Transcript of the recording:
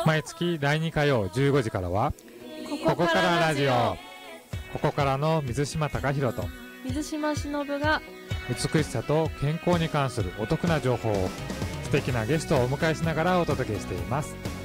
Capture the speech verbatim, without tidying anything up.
毎月だいに火曜じゅうごじからはここからラジオ。ここからの水島貴弘と水島しのぶが美しさと健康に関するお得な情報を素敵なゲストをお迎えしながらお届けしています。